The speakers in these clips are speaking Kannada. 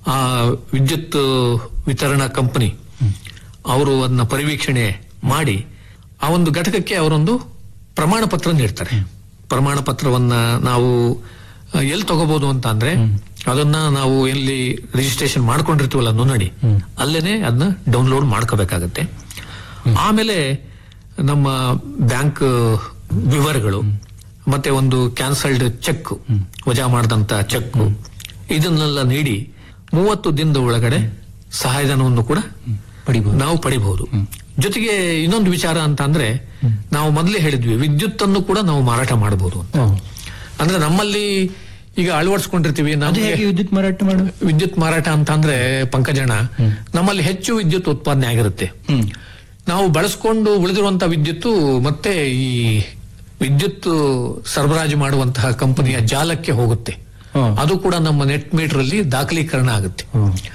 ಆ ವಿದ್ಯುತ್ ವಿತರಣಾ ಕಂಪನಿ ಅವರು ಅದನ್ನ ಪರಿವೀಕ್ಷಣೆ ಮಾಡಿ ಆ ಒಂದು ಘಟಕಕ್ಕೆ ಅವರೊಂದು ಪ್ರಮಾಣ ಪತ್ರ ನೀಡ್ತಾರೆ. ಪ್ರಮಾಣ ಪತ್ರವನ್ನ ನಾವು ಎಲ್ಲಿ ತಗೋಬಹುದು ಅಂತ ಅಂದ್ರೆ ಅದನ್ನ ನಾವು ಎಲ್ಲಿ ರಿಜಿಸ್ಟ್ರೇಷನ್ ಮಾಡ್ಕೊಂಡಿರ್ತೀವಲ್ಲ ನೋಂದಣಿ ಅಲ್ಲೇನೆ ಅದನ್ನ ಡೌನ್ಲೋಡ್ ಮಾಡ್ಕೋಬೇಕಾಗತ್ತೆ. ಆಮೇಲೆ ನಮ್ಮ ಬ್ಯಾಂಕ್ ವಿವರಗಳು ಮತ್ತೆ ಒಂದು ಕ್ಯಾನ್ಸಲ್ಡ್ ಚೆಕ್, ವಜಾ ಮಾಡಿದಂತ ಚೆಕ್ ಇದನ್ನೆಲ್ಲ ನೀಡಿ 30 ದಿನದ ಒಳಗಡೆ ಸಹಾಯಧನವನ್ನು ಕೂಡ ನಾವು ಪಡಿಬಹುದು. ಜೊತೆಗೆ ಇನ್ನೊಂದು ವಿಚಾರ ಅಂತ ಅಂದ್ರೆ ನಾವು ಮೊದಲೇ ಹೇಳಿದ್ವಿ ವಿದ್ಯುತ್ ಅನ್ನು ಕೂಡ ನಾವು ಮಾರಾಟ ಮಾಡಬಹುದು ಅಂತ. ಅಂದ್ರೆ ನಮ್ಮಲ್ಲಿ ಈಗ ಅಳವಡಿಸ್ಕೊಂಡಿರ್ತೀವಿ ವಿದ್ಯುತ್ ಮಾರಾಟ ಅಂತ ಅಂದ್ರೆ ಪಂಕಜಣ್ಣ, ನಮ್ಮಲ್ಲಿ ಹೆಚ್ಚು ವಿದ್ಯುತ್ ಉತ್ಪಾದನೆ ಆಗಿರುತ್ತೆ. ನಾವು ಬಳಸ್ಕೊಂಡು ಉಳಿದಿರುವಂತಹ ವಿದ್ಯುತ್ ಮತ್ತೆ ಈ ವಿದ್ಯುತ್ ಸರಬರಾಜು ಮಾಡುವಂತಹ ಕಂಪನಿಯ ಜಾಲಕ್ಕೆ ಹೋಗುತ್ತೆ. ಅದು ಕೂಡ ನಮ್ಮ ನೆಟ್ ಮೀಟರ್ ಅಲ್ಲಿ ದಾಖಲೀಕರಣ ಆಗುತ್ತೆ.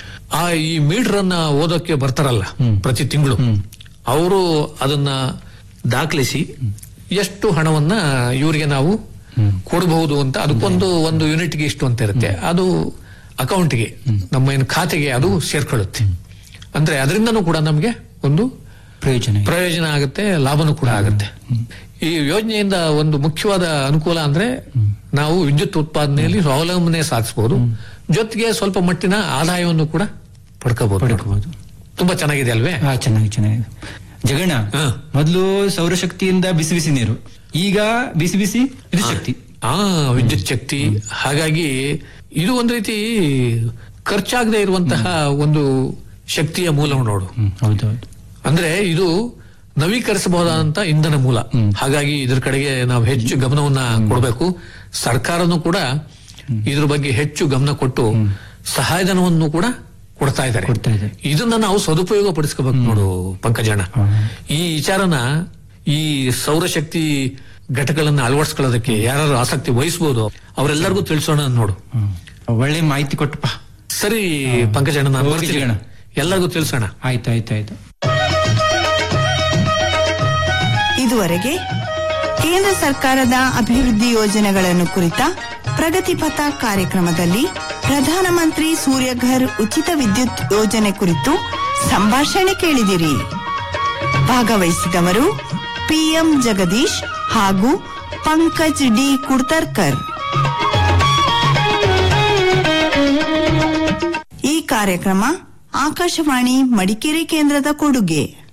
ಈ ಮೀಟರ್ ಅನ್ನ ಓದೋಕೆ ಬರ್ತಾರಲ್ಲ ಪ್ರತಿ ತಿಂಗಳು, ಅವರು ಅದನ್ನ ದಾಖಲಿಸಿ ಎಷ್ಟು ಹಣವನ್ನ ಇವರಿಗೆ ನಾವು ಕೊಡಬಹುದು ಅಂತ ಅದಕ್ಕೊಂದು ಯೂನಿಟ್ಗೆ ಇಷ್ಟು ಅಂತ ಇರುತ್ತೆ. ಅದು ಅಕೌಂಟ್ಗೆ ನಮ್ಮ ಏನು ಖಾತೆಗೆ ಅದು ಸೇರ್ಕೊಳ್ಳುತ್ತೆ. ಅಂದ್ರೆ ಅದರಿಂದನೂ ಕೂಡ ನಮ್ಗೆ ಒಂದು ಪ್ರಯೋಜನ ಆಗುತ್ತೆ, ಲಾಭನೂ ಕೂಡ ಆಗುತ್ತೆ. ಈ ಯೋಜನೆಯಿಂದ ಒಂದು ಮುಖ್ಯವಾದ ಅನುಕೂಲ ಅಂದ್ರೆ ನಾವು ವಿದ್ಯುತ್ ಉತ್ಪಾದನೆಯಲ್ಲಿ ಸ್ವಾವಲಂಬನೆ ಸಾಧಿಸಬಹುದು, ಜೊತೆಗೆ ಸ್ವಲ್ಪ ಮಟ್ಟಿನ ಆದಾಯವನ್ನು ಕೂಡ ಪಡ್ಕೋಬಹುದು. ತುಂಬಾ ಚೆನ್ನಾಗಿದೆ ಅಲ್ವೇ? ಚೆನ್ನಾಗಿದೆ. ಜಗಣ್ಣ, ಮೊದಲು ಸೌರಶಕ್ತಿಯಿಂದ ಬಿಸಿ ಬಿಸಿ ನೀರು, ಈಗ ಬಿಸಿ ಬಿಸಿ ವಿದ್ಯುತ್ ಶಕ್ತಿ. ವಿದ್ಯುತ್ ಶಕ್ತಿ. ಹಾಗಾಗಿ ಇದು ಒಂದು ರೀತಿ ಖರ್ಚಾಗದೆ ಇರುವಂತಹ ಒಂದು ಶಕ್ತಿಯ ಮೂಲ ನೋಡು. ಹೌದೌದು. ಅಂದ್ರೆ ಇದು ನವೀಕರಿಸಬಹುದಾದಂತ ಇಂಧನ ಮೂಲ. ಹಾಗಾಗಿ ಇದ್ರ ಕಡೆಗೆ ನಾವು ಹೆಚ್ಚು ಗಮನವನ್ನ ಕೊಡಬೇಕು. ಸರ್ಕಾರನೂ ಕೂಡ ಇದ್ರ ಬಗ್ಗೆ ಹೆಚ್ಚು ಗಮನ ಕೊಟ್ಟು ಸಹಾಯಧನವನ್ನು ಕೂಡ ಕೊಡ್ತಾ ಇದ್ದಾರೆ. ಇದನ್ನ ನಾವು ಸದುಪಯೋಗ ಪಡಿಸ್ಕೋಬೇಕು ನೋಡು ಪಂಕಜಣ್ಣ. ಈ ವಿಚಾರನ ಈ ಸೌರಶಕ್ತಿ ಘಟಕಗಳನ್ನ ಅಳವಡಿಸ್ಕೊಳ್ಳೋದಕ್ಕೆ ಯಾರು ಆಸಕ್ತಿ ವಹಿಸಬಹುದು ಅವರೆಲ್ಲರಿಗೂ ತಿಳಿಸೋಣ ನೋಡು. ಒಳ್ಳೆ ಮಾಹಿತಿ ಕೊಟ್ಟಪ್ಪ. ಸರಿ ಪಂಕಜಣ್ಣ, ನಾನು ಎಲ್ಲರಿಗೂ ತಿಳಿಸೋಣ. ಆಯ್ತಾಯ್ತಾಯ್ತು. ಇದುವರೆಗೆ ಕೇಂದ್ರ ಸರ್ಕಾರದ ಅಭಿವೃದ್ಧಿ ಯೋಜನೆಗಳನ್ನು ಕುರಿತ ಪ್ರಗತಿಪಥ ಕಾರ್ಯಕ್ರಮದಲ್ಲಿ ಪ್ರಧಾನಮಂತ್ರಿ ಸೂರ್ಯಘರ್ ಉಚಿತ ವಿದ್ಯುತ್ ಯೋಜನೆ ಕುರಿತು ಸಂಭಾಷಣೆ ಕೇಳಿದಿರಿ. ಭಾಗವಹಿಸಿದವರು ಪಿಎಂ ಜಗದೀಶ್ ಹಾಗೂ ಪಂಕಜ್ ಡಿ ಕುಡ್ತರ್ಕರ್. ಈ ಕಾರ್ಯಕ್ರಮ ಆಕಾಶವಾಣಿ ಮಡಿಕೇರಿ ಕೇಂದ್ರದ ಕೊಡುಗೆ.